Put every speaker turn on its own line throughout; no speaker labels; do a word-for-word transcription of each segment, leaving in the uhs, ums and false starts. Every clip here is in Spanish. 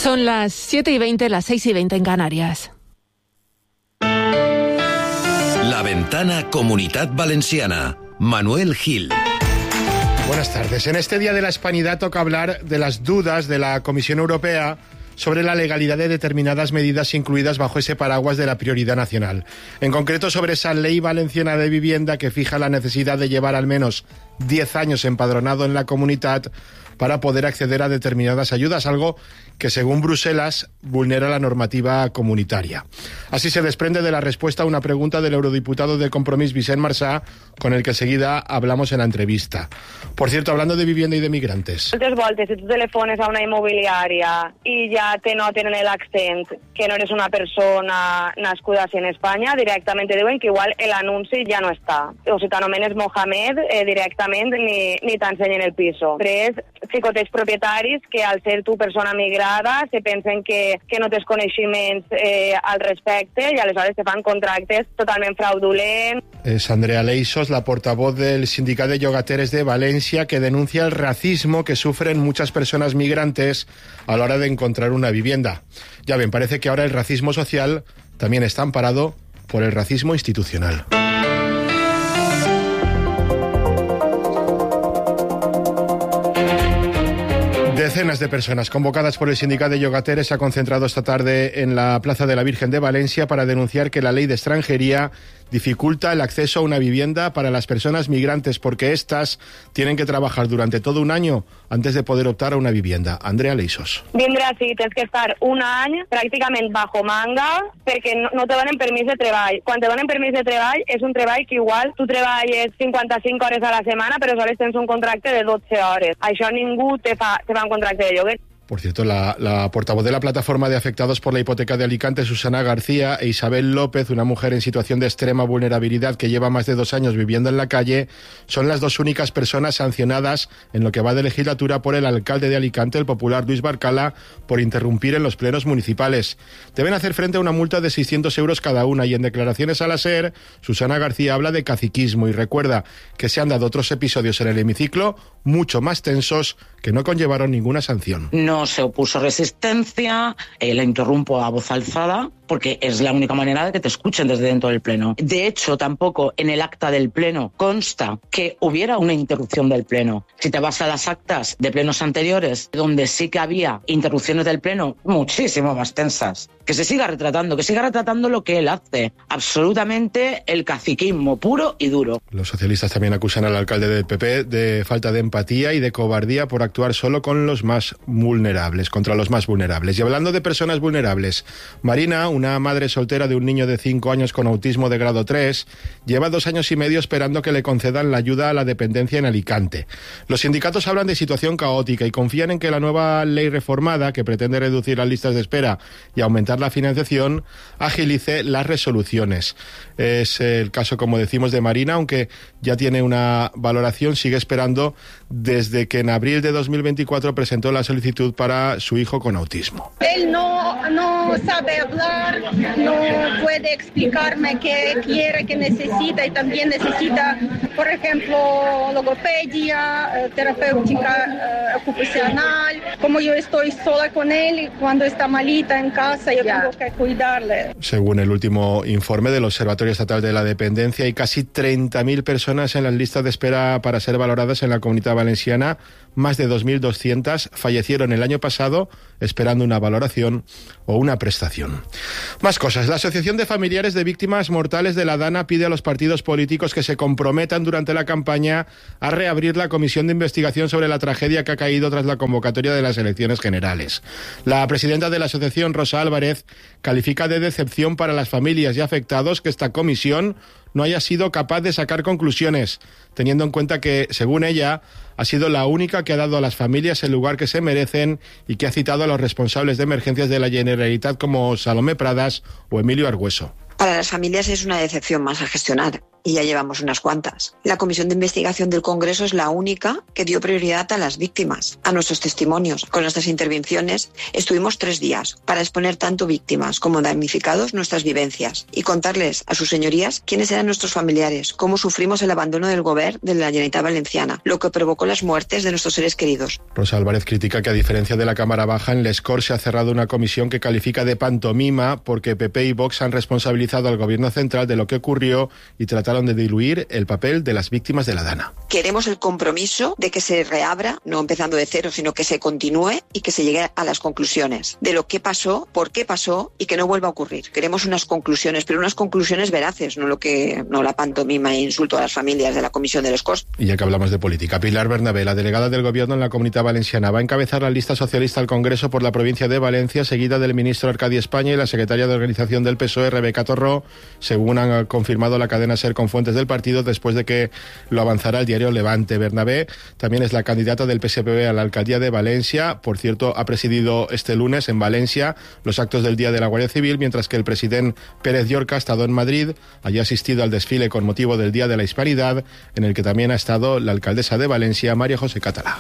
Son las siete y veinte, las seis y veinte en Canarias.
La Ventana Comunitat Valenciana. Manuel Gil.
Buenas tardes. En este Día de la Hispanidad toca hablar de las dudas de la Comisión Europea sobre la legalidad de determinadas medidas incluidas bajo ese paraguas de la prioridad nacional. En concreto, sobre esa ley valenciana de vivienda que fija la necesidad de llevar al menos diez años empadronado en la comunidad para poder acceder a determinadas ayudas, algo que según Bruselas vulnera la normativa comunitaria. Así se desprende de la respuesta a una pregunta del eurodiputado de Compromís, Vicent Marsà, con el que enseguida hablamos en la entrevista. Por cierto, hablando de vivienda y de migrantes.
Moltes voltes, si tu telefones a una immobiliària i ja te noten en l'accent que no eres una persona nascuda en Espanya, directament te diuen que igual l'anunci ja no està. O si t'anomenes Mohamed, eh, directament ni, ni t'ensenyen el piso. Tres xicoteig propietaris que al ser tu persona migrada se pensen que, que no tens coneixements eh, al respecte i aleshores te fan contractes totalment fraudulents.
Es Andrea Leixos, la portavoz del Sindicato de Llogateres de Valencia, que denuncia el racismo que sufren muchas personas migrantes a la hora de encontrar una vivienda. Ya ven, parece que ahora el racismo social también está amparado por el racismo institucional. Decenas de personas convocadas por el Sindicato de Llogateres se han concentrado esta tarde en la Plaza de la Virgen de Valencia para denunciar que la ley de extranjería dificulta el acceso a una vivienda para las personas migrantes porque éstas tienen que trabajar durante todo un año antes de poder optar a una vivienda. Andrea Leixos.
Vindre així tens que estar un any pràcticament bajo manga perquè no, no te donen permís de treball. Quan te donen permís de treball és un treball que igual tu treballes cinquanta-cinc hores a la setmana però sols tens un contracte de dotze hores. Això ningú te fa, te fa un contracte de lloguer.
Por cierto, la, la portavoz de la plataforma de afectados por la hipoteca de Alicante, Susana García, e Isabel López, una mujer en situación de extrema vulnerabilidad que lleva más de dos años viviendo en la calle, son las dos únicas personas sancionadas en lo que va de legislatura por el alcalde de Alicante, el popular Luis Barcala, por interrumpir en los plenos municipales. Deben hacer frente a una multa de seiscientos euros cada una y en declaraciones a la SER, Susana García habla de caciquismo y recuerda que se han dado otros episodios en el hemiciclo mucho más tensos que no conllevaron ninguna sanción.
No se opuso resistencia, eh, la interrumpo a voz alzada, porque es la única manera de que te escuchen desde dentro del pleno. De hecho, tampoco en el acta del pleno consta que hubiera una interrupción del pleno. Si te vas a las actas de plenos anteriores, donde sí que había interrupciones del pleno muchísimo más tensas, que se siga retratando, que siga retratando lo que él hace. Absolutamente el caciquismo puro y duro.
Los socialistas también acusan al alcalde del P P de falta de empatía y de cobardía por actuar solo con los más vulnerables, contra los más vulnerables. Y hablando de personas vulnerables, Marina, una madre soltera de un niño de cinco años con autismo de grado tres, lleva dos años y medio esperando que le concedan la ayuda a la dependencia en Alicante. Los sindicatos hablan de situación caótica y confían en que la nueva ley reformada, que pretende reducir las listas de espera y aumentar la financiación, agilice las resoluciones. Es el caso, como decimos, de Marina, aunque ya tiene una valoración, sigue esperando desde que en abril de dos mil veinticuatro presentó la solicitud para su hijo con autismo.
Él no, no sabe hablar, no puede explicarme qué quiere, qué necesita y también necesita, por ejemplo, logopedia, terapéutica eh, ocupacional. Como yo estoy sola con él, cuando está malita en casa, yo tengo que cuidarle.
Según el último informe del Observatorio Estatal de la Dependencia, hay casi treinta mil personas en las listas de espera para ser valoradas en la Comunidad Valenciana. Más de dos mil doscientas fallecieron el año pasado esperando una valoración o una prestación. Más cosas. La Asociación de Familiares de Víctimas Mortales de la Dana pide a los partidos políticos que se comprometan durante la campaña a reabrir la comisión de investigación sobre la tragedia que ha caído tras la convocatoria de las elecciones generales. La presidenta de la asociación, Rosa Álvarez, califica de decepción para las familias y afectados que esta comisión no haya sido capaz de sacar conclusiones, teniendo en cuenta que, según ella, ha sido la única que ha dado a las familias el lugar que se merecen y que ha citado a los responsables de emergencias de la Generalitat como Salomé Pradas o Emilio Argüeso.
Para las familias es una decepción más a gestionar. y ya llevamos unas cuantas. La Comisión de Investigación del Congreso es la única que dio prioridad a las víctimas, a nuestros testimonios. Con nuestras intervenciones estuvimos tres días para exponer tanto víctimas como damnificados nuestras vivencias y contarles a sus señorías quiénes eran nuestros familiares, cómo sufrimos el abandono del Govern de la Generalitat Valenciana, lo que provocó las muertes de nuestros seres queridos.
Rosa Álvarez critica que, a diferencia de la Cámara Baja, en Les Corts se ha cerrado una comisión que califica de pantomima porque P P y Vox han responsabilizado al Gobierno central de lo que ocurrió y trataron de diluir el papel de las víctimas de la Dana.
Queremos el compromiso de que se reabra, no empezando de cero, sino que se continúe y que se llegue a las conclusiones de lo que pasó, por qué pasó y que no vuelva a ocurrir. Queremos unas conclusiones, pero unas conclusiones veraces, no lo que no la pantomima e insulto a las familias de la Comisión de Les Corts.
Y ya que hablamos de política, Pilar Bernabé, la delegada del Gobierno en la Comunitat Valenciana, va a encabezar la lista socialista al Congreso por la provincia de Valencia, seguida del ministro Arcadi España y la secretaria de Organización del P S O E, Rebeca Torró, según han confirmado la cadena SER con fuentes del partido, después de que lo avanzara el diario Levante. Bernabé también es la candidata del P S P B a la alcaldía de Valencia. Por cierto, ha presidido este lunes en Valencia los actos del Día de la Guardia Civil, mientras que el presidente Pérez Llorca ha estado en Madrid. Allí ha asistido al desfile con motivo del Día de la Hispanidad, en el que también ha estado la alcaldesa de Valencia, María José Catalá.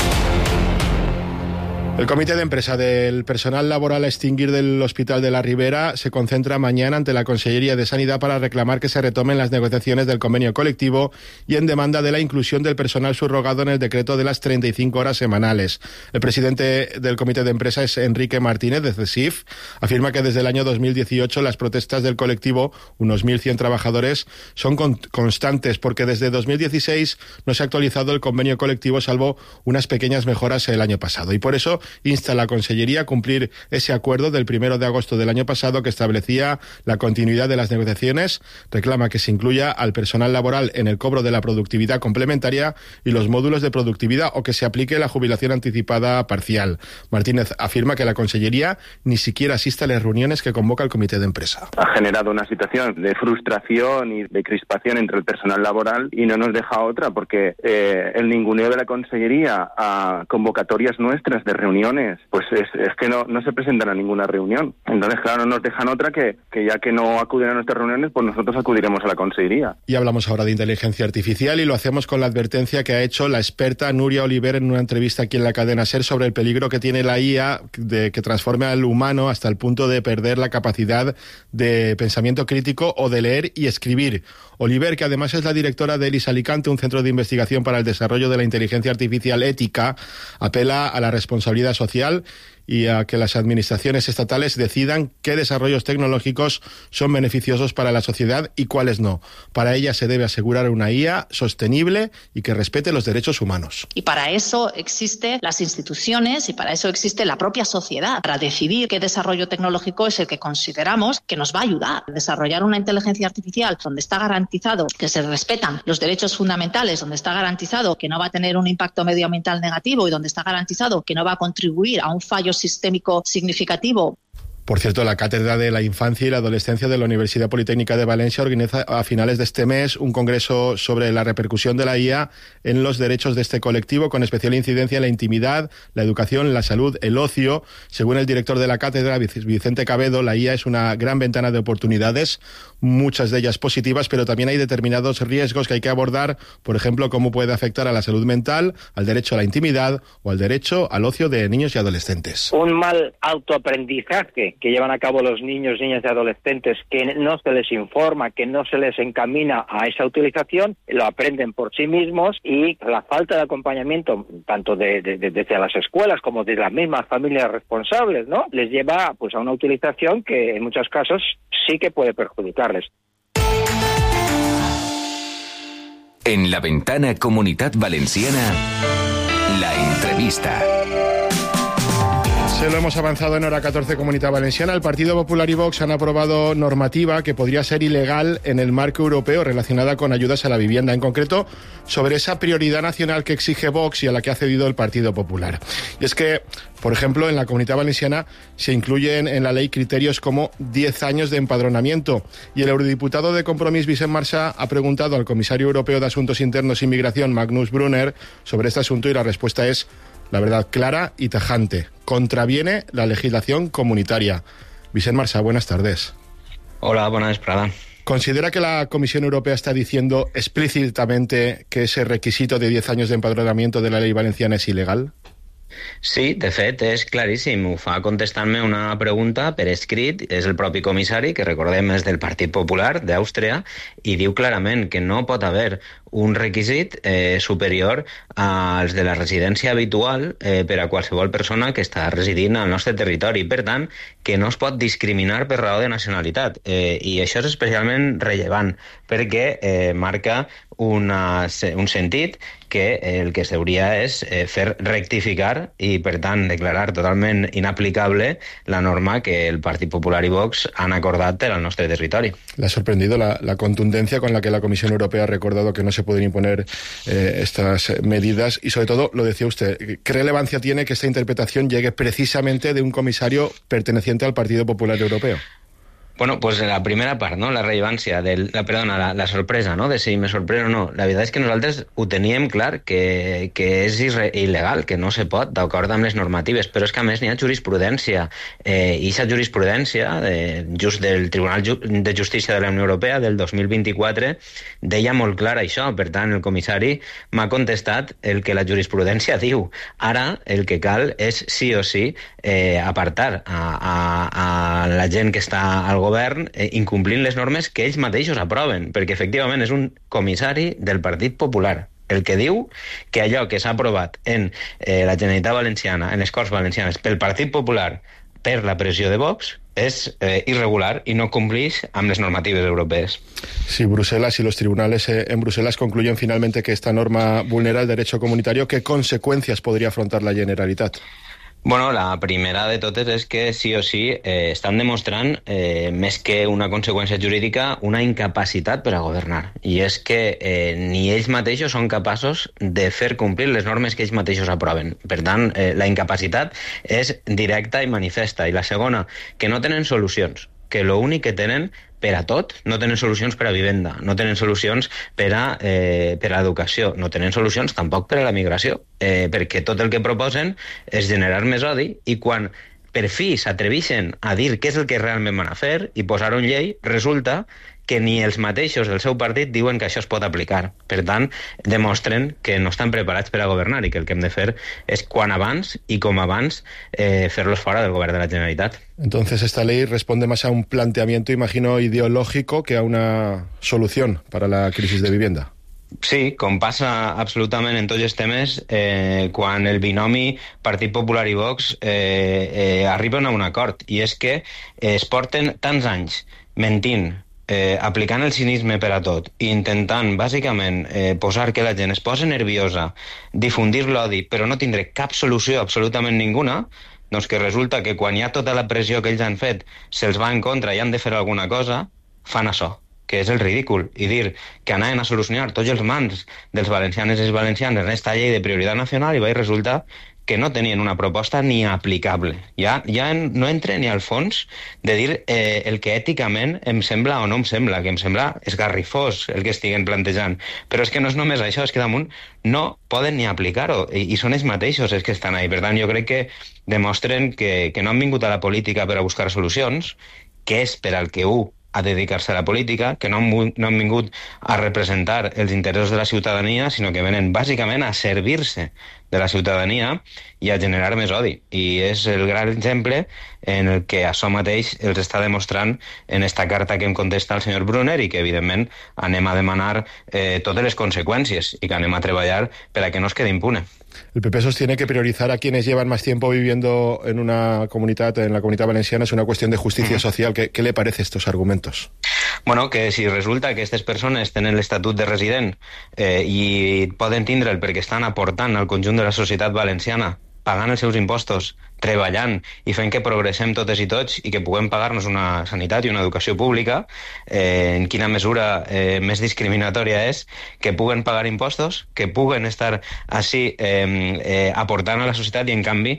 El Comité de Empresa del Personal Laboral a Extinguir del Hospital de la Ribera se concentra mañana ante la Consellería de Sanidad para reclamar que se retomen las negociaciones del convenio colectivo y en demanda de la inclusión del personal subrogado en el decreto de las treinta y cinco horas semanales. El presidente del Comité de Empresa es Enrique Martínez, de CESIF. Afirma que desde el año dos mil dieciocho las protestas del colectivo, unos mil cien trabajadores, son con- constantes porque desde dos mil dieciséis no se ha actualizado el convenio colectivo, salvo unas pequeñas mejoras el año pasado. Y por eso insta a la Consellería a cumplir ese acuerdo del primero de agosto del año pasado que establecía la continuidad de las negociaciones. Reclama que se incluya al personal laboral en el cobro de la productividad complementaria y los módulos de productividad, o que se aplique la jubilación anticipada parcial. Martínez afirma que la Consellería ni siquiera asiste a las reuniones que convoca el Comité de Empresa.
Ha generado una situación de frustración y de crispación entre el personal laboral y no nos deja otra, porque eh, el ninguneo de la Consellería a convocatorias nuestras de reuniones pues es, es que no, no se presentan a ninguna reunión. Entonces, claro, no nos dejan otra que, que ya que no acuden a nuestras reuniones, pues nosotros acudiremos a la Consellería.
Y hablamos ahora de inteligencia artificial y lo hacemos con la advertencia que ha hecho la experta Núria Oliver en una entrevista aquí en la cadena SER sobre el peligro que tiene la I A de que transforme al humano hasta el punto de perder la capacidad de pensamiento crítico o de leer y escribir. Oliver, que además es la directora de ELIS Alicante, un centro de investigación para el desarrollo de la inteligencia artificial ética, apela a la responsabilidad social y a que las administraciones estatales decidan qué desarrollos tecnológicos son beneficiosos para la sociedad y cuáles no. Para ella se debe asegurar una I A sostenible y que respete los derechos humanos.
Y para eso existen las instituciones y para eso existe la propia sociedad, para decidir qué desarrollo tecnológico es el que consideramos que nos va a ayudar a desarrollar una inteligencia artificial donde está garantizado que se respetan los derechos fundamentales, donde está garantizado que no va a tener un impacto medioambiental negativo y donde está garantizado que no va a contribuir a un fallo sistémico significativo.
Por cierto, la Cátedra de la Infancia y la Adolescencia de la Universidad Politécnica de Valencia organiza a finales de este mes un congreso sobre la repercusión de la I A en los derechos de este colectivo, con especial incidencia en la intimidad, la educación, la salud, el ocio. Según el director de la cátedra, Vicente Cabedo, la I A es una gran ventana de oportunidades, muchas de ellas positivas, pero también hay determinados riesgos que hay que abordar, por ejemplo, cómo puede afectar a la salud mental, al derecho a la intimidad o al derecho al ocio de niños y adolescentes.
Un mal autoaprendizaje que llevan a cabo los niños, niñas y adolescentes, que no se les informa, que no se les encamina a esa utilización, lo aprenden por sí mismos, y la falta de acompañamiento tanto de, de, de, desde las escuelas como de las mismas familias responsables, ¿no?, les lleva pues a una utilización que en muchos casos sí que puede perjudicarles.
En La Ventana Comunitat Valenciana, la entrevista.
Se lo hemos avanzado en hora catorce, Comunidad Valenciana. El Partido Popular y Vox han aprobado normativa que podría ser ilegal en el marco europeo relacionada con ayudas a la vivienda, en concreto sobre esa prioridad nacional que exige Vox y a la que ha cedido el Partido Popular. Y es que, por ejemplo, en la Comunidad Valenciana se incluyen en la ley criterios como diez años de empadronamiento, y el eurodiputado de Compromís, Vicent Marsà, ha preguntado al comisario europeo de Asuntos Internos y Migración, Magnus Brunner, sobre este asunto, y la respuesta es, la verdad, clara y tajante: contraviene la legislación comunitaria. Vicent Marsà, buenas tardes.
Hola, bona vesprada.
¿Considera que la Comisión Europea está diciendo explícitamente que ese requisito de diez años de empadronamiento de la ley valenciana es ilegal?
Sí, de fet, és claríssim. Ho fa contestant-me una pregunta per escrit. És el propi comissari, que recordem és del Partit Popular d'Àustria, i diu clarament que no pot haver un requisit eh, superior als de la residència habitual eh, per a qualsevol persona que està residint al nostre territori. Per tant, que no es pot discriminar per raó de nacionalitat. Eh, I això és especialment rellevant, perquè eh, marca una, un sentit que el que s'hauria és eh, fer rectificar i, per tant, declarar totalment inaplicable la norma que el Partit Popular y Vox han acordat per al nostre territori.
¿Le ha sorprendido la, la contundencia con la que la Comisión Europea ha recordado que no se pueden imponer eh, estas medidas? Y, sobre todo, lo decía usted, ¿qué relevancia tiene que esta interpretación llegue precisamente de un comisario perteneciente al Partido Popular Europeo?
Bueno, pues la primera part, no? La rellevància, del, la, perdona, la, la sorpresa, no? De si me sorprèn o no. La veritat és que nosaltres ho teníem clar, que, que és irre, il·legal, que no se pot, d'acord amb les normatives, però és que a més n'hi ha jurisprudència, eh, i aquesta jurisprudència eh, just del Tribunal de Justícia de la Unió Europea del dos mil vint-i-quatre deia molt clar això. Per tant, el comissari m'ha contestat el que la jurisprudència diu. Ara el que cal és sí o sí eh, apartar a, a, a la gent que està al govern eh, incomplint les normes que ells mateixos aproven, perquè efectivament és un comissari del Partit Popular el que diu que allò que s'ha aprovat en eh, la Generalitat Valenciana, en les Corts Valencianes, pel Partit Popular per la pressió de Vox, es eh, irregular y no complís amb les normatives europees.
Si Bruselas y los tribunales eh, en Bruselas concluyen finalmente que esta norma vulnera el derecho comunitario, ¿qué consecuencias podría afrontar la Generalitat?
Bueno, la primera de totes és que sí o sí eh, estan demostrant, eh, més que una conseqüència jurídica, una incapacitat per a governar. I és que eh, ni ells mateixos són capaços de fer complir les normes que ells mateixos aproven. Per tant, eh, la incapacitat és directa i manifesta. I la segona, que no tenen solucions, que l'únic que tenen per a tot, no tenen solucions per a vivenda, no tenen solucions per a, eh, per a educació, no tenen solucions tampoc per a la migració, eh, perquè tot el que proposen és generar més odi, i quan per fi s'atreveixen a dir què és el que realment van a fer i posar-ho en llei, resulta que ni els mateixos del seu partit diuen que això es pot aplicar. Per tant, demostren que no estan preparats per a governar i que el que hem de fer és quan abans i com abans eh, fer-los fora del govern de la Generalitat.
Entonces esta ley responde más a un planteamiento, imagino, ideológico que a una solución para la crisis de vivienda.
Sí, com passa absolutament en tots els temes, eh, quan el binomi Partit Popular i Vox eh, eh, arriben a un acord, i és que eh, es porten tants anys mentint, Eh, aplicant el cinisme per a tot i intentant, bàsicament, eh, posar que la gent es posi nerviosa, difundir l'odi, però no tindre cap solució, absolutament ninguna, doncs que resulta que quan hi ha tota la pressió que ells han fet se'ls va en contra i han de fer alguna cosa, fan això, que és el ridícul, i dir que anaven a solucionar tots els mals dels valencianes i valencianes en aquesta llei de prioritat nacional, i va resultar que no tenien una proposta ni aplicable. Ja, ja no entra ni al fons de dir eh, el que èticament em sembla o no em sembla, que em sembla esgarrifós el que estiguen plantejant. Però és que no és només això, és que damunt no poden ni aplicar-ho, i, i són ells mateixos els que estan ahí. Per tant, jo crec que demostren que, que no han vingut a la política per a buscar solucions, que és per al que ho a dedicar-se a la política, que no han, no han vingut a representar els interessos de la ciutadania, sinó que venen bàsicament a servir-se de la ciutadania i a generar més odi. I és el gran exemple en el que això mateix els està demostrant en esta carta que em contesta el senyor Brunner, i que, evidentment, anem a demanar eh, totes les conseqüències i que anem a treballar per a que no es quede impune.
El P P sostiene que priorizar a quienes llevan más tiempo viviendo en una comunidad, en la comunidad valenciana, es una cuestión de justicia uh-huh. social. ¿Qué, ¿Qué le parece estos argumentos?
Bueno, que si resulta que aquestes persones tenen l'estatut de resident eh, i poden tindre'l perquè estan aportant al conjunt de la societat valenciana, pagant els seus impostos, treballant i fent que progressem totes i tots i que puguem pagar-nos una sanitat i una educació pública, eh, en quina mesura eh, més discriminatòria és que puguen pagar impostos, que puguen estar així eh, eh, aportant a la societat, i en canvi